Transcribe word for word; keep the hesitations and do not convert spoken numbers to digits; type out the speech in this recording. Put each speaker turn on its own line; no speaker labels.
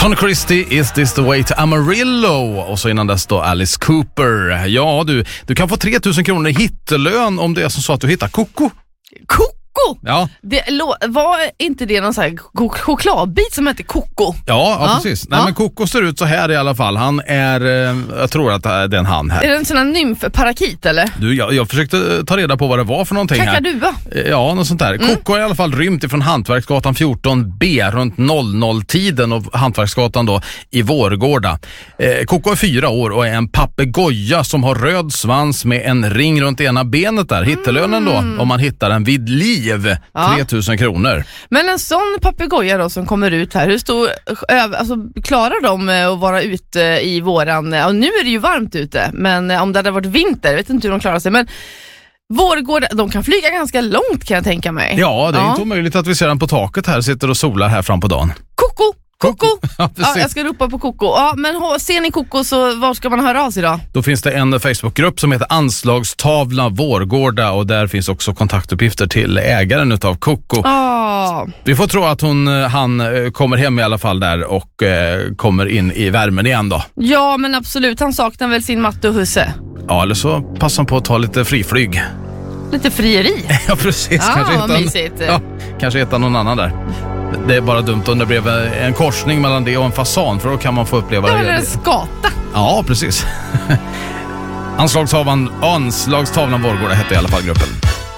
Tony Christie, Is This The Way To Amarillo? Och så innan dess då Alice Cooper. Ja du, du kan få tre tusen kronor i hittelön om det är som så att du hittar Coco.
Coco?
Ja.
Det, var inte det någon sån här ch- chokladbit som heter Coco?
Ja, ja,
ja.
precis. Nej,
ja.
men Coco ser ut så här i alla fall. Han är, jag tror att det är en han här.
Är det en sån här nymf-parakit eller?
Du, jag, jag försökte ta reda på vad det var för någonting här.
Kakadua?
Ja, något sånt där.
Mm.
Coco har i alla fall rymt ifrån Hantverksgatan fjorton B runt noll noll-tiden och Hantverksgatan då i Vårgårda. Eh, Coco är fyra år och är en papegoja som har röd svans med en ring runt ena benet där. Hittelönen då, om man hittar den vid liv,
ja.
tre tusen kronor.
Men en sån papegoja då som kommer ut här, hur stor, alltså klarar de att vara ute i våran, och nu är det ju varmt ute, men om det hade varit vinter, jag vet inte hur de klarar sig, men Vårgårda, de kan flyga ganska långt kan jag tänka mig.
Ja, det är
ja.
inte omöjligt att vi ser den på taket här, sitter och solar här fram på dagen.
Coco! Coco!
Ja,
ja, jag ska ropa på Coco. Ja, men ser ni Coco så var ska man höra av sig då?
Då finns det en Facebookgrupp som heter Anslagstavla Vårgårda och där finns också kontaktuppgifter till ägaren utav Coco.
Oh.
Vi får tro att hon, han kommer hem i alla fall där och eh, kommer in i värmen igen då.
Ja, men absolut. Han saknar väl sin matte och husse.
Ja, eller så passar han på att ta lite friflyg.
Lite frieri.
Ja, precis.
Ja,
kanske
vad mysigt.
Ja, kanske hitta någon annan där. Det är bara dumt om det blev en korsning mellan det och en fasan, för då kan man få uppleva
det.
Det
eller en skata.
Ja, precis. Anslagstavlan, Anslagstavlan Vårgårda hette i alla fall gruppen.